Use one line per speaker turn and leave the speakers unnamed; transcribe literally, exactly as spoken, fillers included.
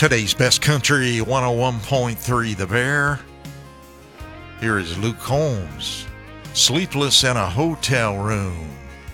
Today's Best Country one oh one point three The Bear. Here is Luke Combs, Sleepless in a Hotel Room.